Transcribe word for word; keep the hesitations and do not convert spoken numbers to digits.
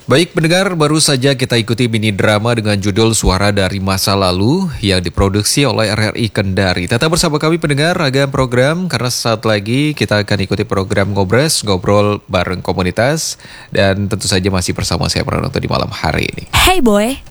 Baik pendengar, baru saja kita ikuti mini drama dengan judul Suara dari Masa Lalu yang diproduksi oleh R R I Kendari. Tetap bersama kami pendengar ragam program karena saat lagi kita akan ikuti program Ngobres, ngobrol bareng komunitas dan tentu saja masih bersama saya Pranoto di malam hari ini. Hey boy,